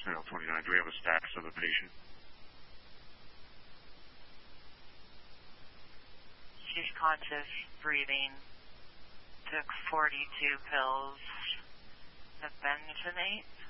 voicemail 29. Do we have a status of the patient? She's conscious, breathing, took 42 pills of bentonate.